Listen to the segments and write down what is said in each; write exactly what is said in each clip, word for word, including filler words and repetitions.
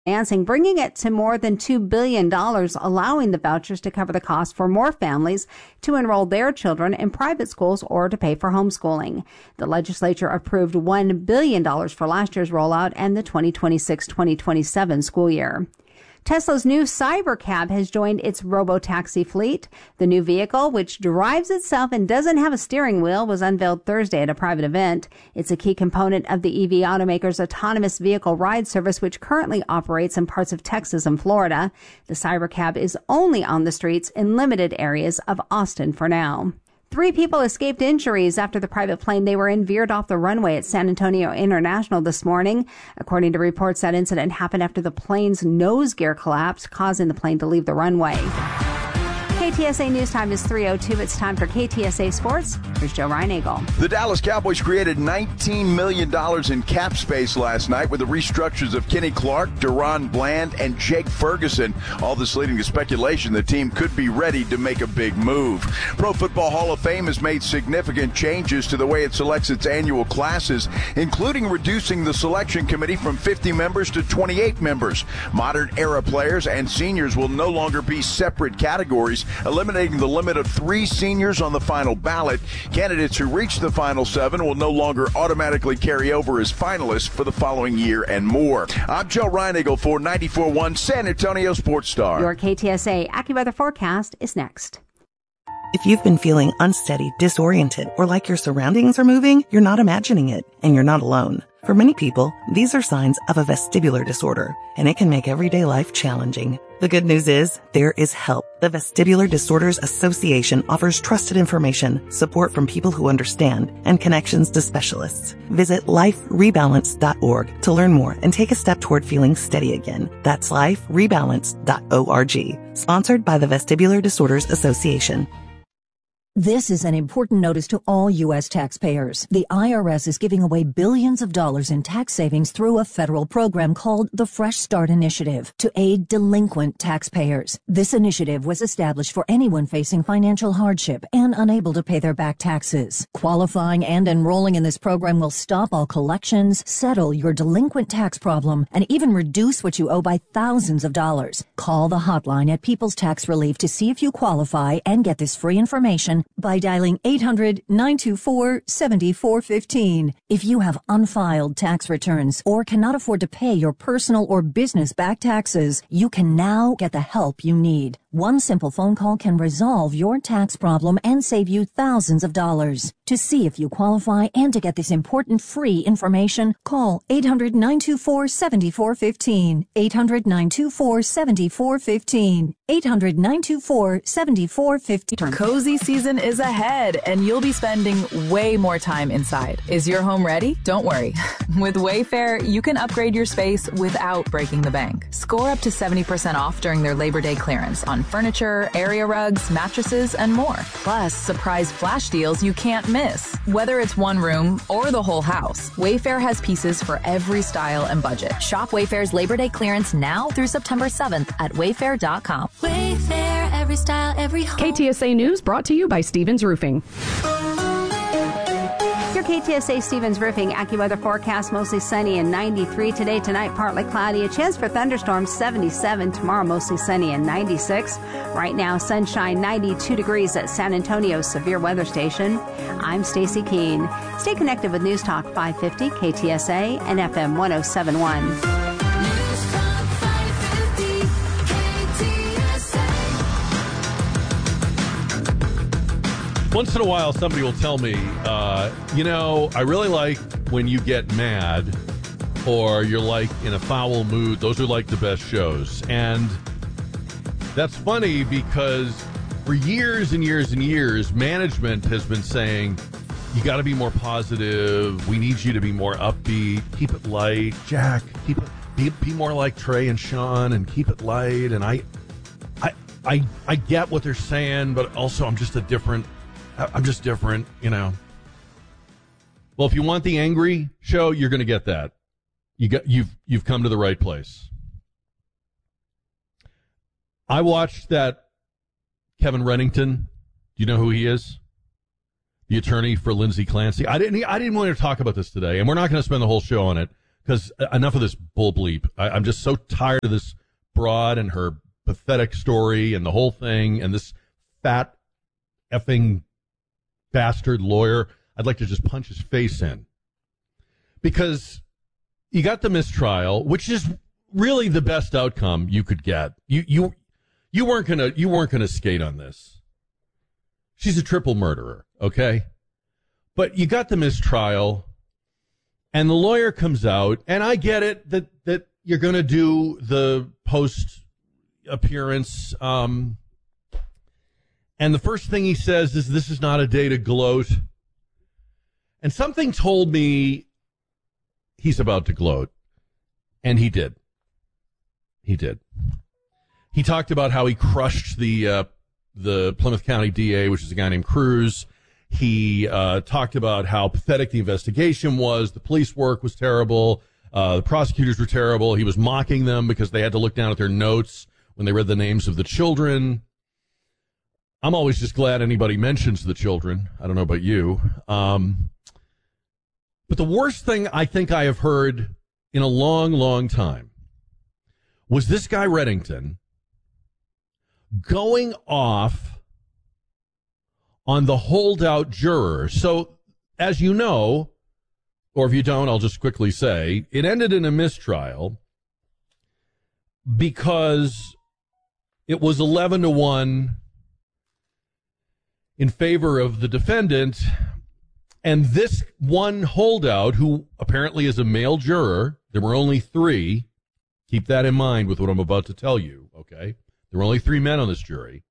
financing, bringing it to more than two billion dollars, allowing the vouchers to cover the cost for more families to enroll their children in private schools or to pay for homeschooling. The legislature approved one billion dollars for last year's rollout and the twenty twenty-six twenty twenty-seven school year. Tesla's new Cybercab has joined its robo-taxi fleet. The new vehicle, which drives itself and doesn't have a steering wheel, was unveiled Thursday at a private event. It's a key component of the E V automaker's autonomous vehicle ride service, which currently operates in parts of Texas and Florida. The Cybercab is only on the streets in limited areas of Austin for now. Three people escaped injuries after the private plane they were in veered off the runway at San Antonio International this morning. According to reports, that incident happened after the plane's nose gear collapsed, causing the plane to leave the runway. K T S A News Time is three oh two. It's time for K T S A Sports. Here's Joe Reinagel. The Dallas Cowboys created nineteen million dollars in cap space last night with the restructures of Kenny Clark, Deron Bland, and Jake Ferguson. All this leading to speculation the team could be ready to make a big move. Pro Football Hall of Fame has made significant changes to the way it selects its annual classes, including reducing the selection committee from fifty members to twenty-eight members. Modern era players and seniors will no longer be separate categories, eliminating the limit of three seniors on the final ballot. Candidates who reach the final seven will no longer automatically carry over as finalists for the following year and more. I'm Joe Reinagel for ninety-four point one San Antonio Sports Star. Your K T S A AccuWeather forecast is next. If you've been feeling unsteady, disoriented, or like your surroundings are moving, you're not imagining it, and you're not alone. For many people, these are signs of a vestibular disorder, and it can make everyday life challenging. The good news is, there is help. The Vestibular Disorders Association offers trusted information, support from people who understand, and connections to specialists. Visit life rebalance dot org to learn more and take a step toward feeling steady again. That's life rebalance dot org. Sponsored by the Vestibular Disorders Association. This is an important notice to all U S taxpayers. The I R S is giving away billions of dollars in tax savings through a federal program called the Fresh Start Initiative to aid delinquent taxpayers. This initiative was established for anyone facing financial hardship and unable to pay their back taxes. Qualifying and enrolling in this program will stop all collections, settle your delinquent tax problem, and even reduce what you owe by thousands of dollars. Call the hotline at People's Tax Relief to see if you qualify and get this free information by dialing eight hundred, nine two four, seven four one five. If you have unfiled tax returns or cannot afford to pay your personal or business back taxes, you can now get the help you need. One simple phone call can resolve your tax problem and save you thousands of dollars. To see if you qualify and to get this important free information, call eight hundred, nine two four, seven four one five, eight hundred, nine two four, seven four one five, eight hundred, nine two four, seven four one five. Cozy season is ahead, and you'll be spending way more time inside. Is your home ready? Don't worry. With Wayfair, you can upgrade your space without breaking the bank. Score up to seventy percent off during their Labor Day clearance on furniture, area rugs, mattresses, and more. Plus, surprise flash deals you can't miss. Whether it's one room or the whole house, Wayfair has pieces for every style and budget. Shop Wayfair's Labor Day clearance now through September seventh at wayfair dot com. Wayfair, every style, every home. K T S A News brought to you by Stevens Roofing. Your K T S A Stevens Roofing AccuWeather forecast, mostly sunny and ninety-three today. Tonight, partly cloudy. A chance for thunderstorms, seventy-seven. Tomorrow, mostly sunny and ninety-six. Right now, sunshine, ninety-two degrees at San Antonio's severe weather station. I'm Stacy Keene. Stay connected with News Talk five fifty, K T S A, and F M one oh seven point one. Once in a while, somebody will tell me, uh, you know, I really like when you get mad or you're like in a foul mood. Those are like the best shows. And that's funny because for years and years and years, management has been saying, you got to be more positive. We need you to be more upbeat. Keep it light. Jack, keep it, be, be more like Trey and Sean and keep it light. And I, I, I, I get what they're saying, but also I'm just a different... I'm just different, you know. Well, if you want the angry show, you're going to get that. You got you've you've come to the right place. I watched that Kevin Reddington. Do you know who he is? The attorney for Lindsay Clancy. I didn't I didn't want to talk about this today, and we're not going to spend the whole show on it because enough of this bull bleep. I, I'm just so tired of this broad and her pathetic story and the whole thing and this fat effing bastard lawyer. I'd like to just punch his face in. Because you got the mistrial, which is really the best outcome you could get. You you you weren't gonna you weren't gonna skate on this. She's a triple murderer, okay? But you got the mistrial, and the lawyer comes out, and I get it that that you're gonna do the post appearance, um, and the first thing he says is, "This is not a day to gloat." And something told me he's about to gloat, and he did. He did. He talked about how he crushed the uh, the Plymouth County D A, which is a guy named Cruz. He uh, talked about how pathetic the investigation was. The police work was terrible. Uh, the prosecutors were terrible. He was mocking them because they had to look down at their notes when they read the names of the children. I'm always just glad anybody mentions the children. I don't know about you. Um, but the worst thing I think I have heard in a long, long time was this guy Reddington going off on the holdout juror. So, as you know, or if you don't, I'll just quickly say, it ended in a mistrial because it was eleven to one in favor of the defendant, and this one holdout, who apparently is a male juror, there were only three, keep that in mind with what I'm about to tell you, okay? There were only three men on this jury.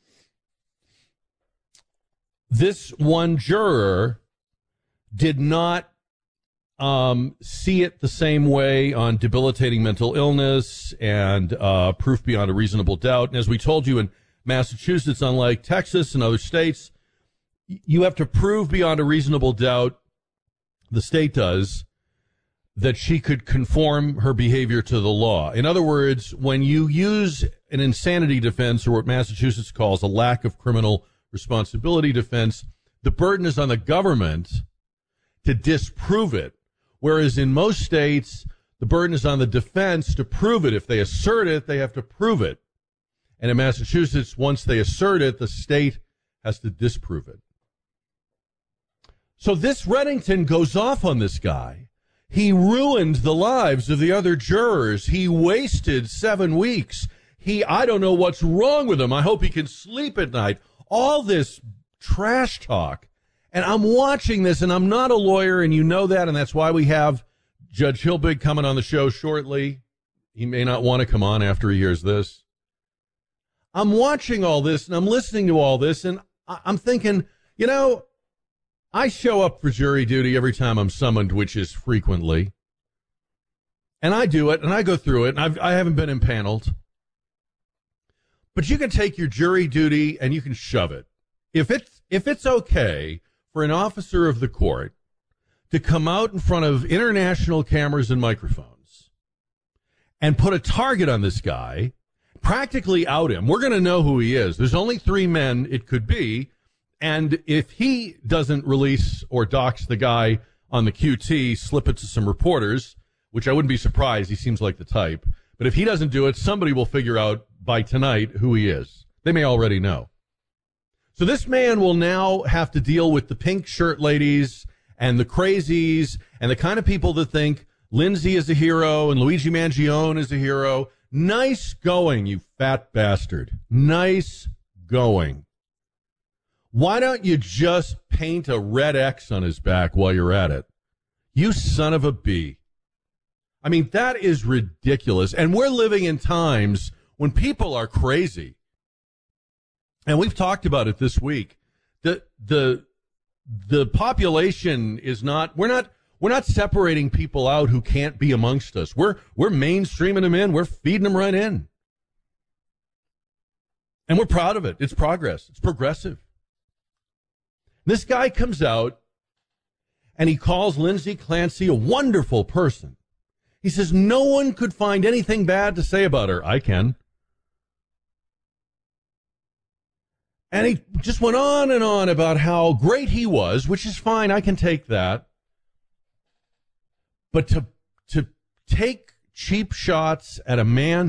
This one juror did not um, see it the same way on debilitating mental illness and uh, proof beyond a reasonable doubt. And as we told you, in Massachusetts, unlike Texas and other states, you have to prove beyond a reasonable doubt, the state does, that she could conform her behavior to the law. In other words, when you use an insanity defense, or what Massachusetts calls a lack of criminal responsibility defense, the burden is on the government to disprove it. Whereas in most states, the burden is on the defense to prove it. If they assert it, they have to prove it. And in Massachusetts, once they assert it, the state has to disprove it. So this Reddington goes off on this guy. He ruined the lives of the other jurors. He wasted seven weeks. He, I don't know what's wrong with him. I hope he can sleep at night. All this trash talk. And I'm watching this, and I'm not a lawyer, and you know that, and that's why we have Judge Hilbig coming on the show shortly. He may not want to come on after he hears this. I'm watching all this, and I'm listening to all this, and I'm thinking, you know, I show up for jury duty every time I'm summoned, which is frequently. And I do it, and I go through it, and I've, I haven't been impaneled. But you can take your jury duty, and you can shove it. If it's, if it's okay for an officer of the court to come out in front of international cameras and microphones and put a target on this guy, practically out him, we're going to know who he is. There's only three men it could be. And if he doesn't release or dox the guy on the Q T, slip it to some reporters, which I wouldn't be surprised. He seems like the type. But if he doesn't do it, somebody will figure out by tonight who he is. They may already know. So this man will now have to deal with the pink shirt ladies and the crazies and the kind of people that think Lindsay is a hero and Luigi Mangione is a hero. Nice going, you fat bastard. Nice going. Why don't you just paint a red X on his back while you're at it? You son of a bee. I mean, that is ridiculous. And we're living in times when people are crazy. And we've talked about it this week. The the the population is not we're not we're not separating people out who can't be amongst us. We're we're mainstreaming them in. We're feeding them right in. And we're proud of it. It's progress. It's progressive. This guy comes out and he calls Lindsay Clancy a wonderful person. He says no one could find anything bad to say about her. I can. And he just went on and on about how great he was, which is fine. I can take that. But to to take cheap shots at a man